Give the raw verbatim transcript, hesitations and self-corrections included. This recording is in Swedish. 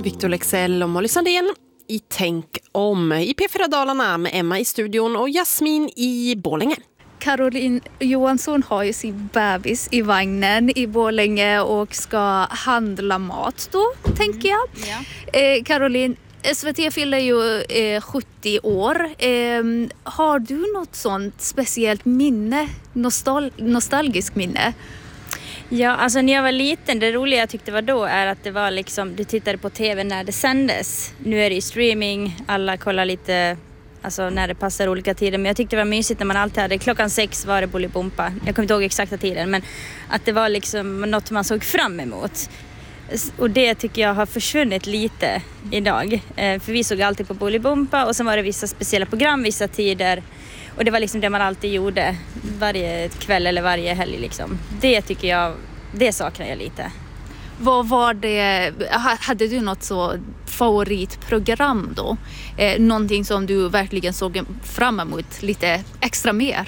Victor Lexell och Molly Sandén i Tänk om i P fyra Dalarna med Emma i studion och Jasmin i Borlänge. Caroline Johansson har ju sin bebis i vagnen i Borlänge och ska handla mat då, mm. tänker jag. Ja. Eh, Caroline, S V T fyller ju eh, sjuttio år. Eh, har du något sånt speciellt minne, nostal- nostalgiskt minne? Ja, alltså när jag var liten, det roliga jag tyckte var då är att det var liksom, du tittade på tv när det sändes. Nu är det ju streaming, alla kollar lite, alltså när det passar olika tider. Men jag tyckte det var mysigt när man alltid hade, klockan sex var det Bolibompa. Jag kommer inte ihåg exakta tiden, men att det var liksom något man såg fram emot. Och det tycker jag har försvunnit lite idag. För vi såg alltid på Bolibompa och sen var det vissa speciella program, vissa tider. Och det var liksom det man alltid gjorde varje kväll eller varje helg liksom. Det tycker jag, det saknar jag lite. Vad var det, hade du något så favoritprogram då? Eh, någonting som du verkligen såg fram emot lite extra mer?